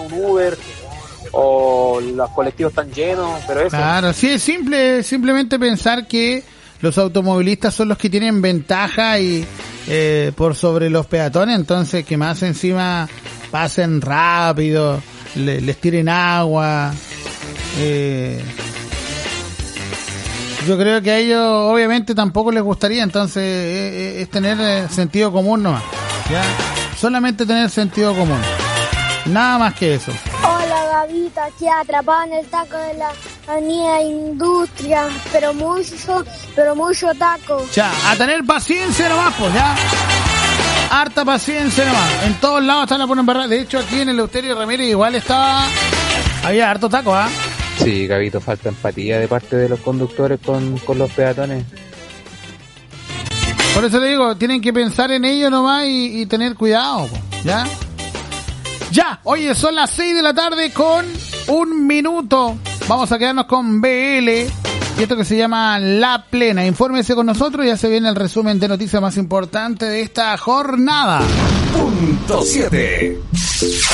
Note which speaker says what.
Speaker 1: un Uber o los colectivos están llenos, pero eso.
Speaker 2: Claro, sí, es simplemente pensar que los automovilistas son los que tienen ventaja y por sobre los peatones, entonces que más encima pasen rápido, les tiren agua. Yo creo que a ellos obviamente tampoco les gustaría, entonces es tener sentido común nomás, ¿ya? Solamente tener sentido común, nada más que eso.
Speaker 3: Hola Gavita, aquí atrapada en el taco de la avenida Industria, pero mucho taco.
Speaker 2: Ya, a tener paciencia nomás, pues, ya. Harta paciencia nomás. En todos lados están la ponen barra. De hecho, aquí en el Eleuterio Ramírez igual había harto taco, ¿ah?
Speaker 4: Sí, Gabito, falta empatía de parte de los conductores con los peatones.
Speaker 2: Por eso le digo, tienen que pensar en ello nomás y tener cuidado, ¿ya? Ya, oye, son las 6 de la tarde con 1 minuto. Vamos a quedarnos con BL y esto que se llama La Plena. Infórmese con nosotros, ya se viene el resumen de noticias más importante de esta jornada.
Speaker 5: Punto 7.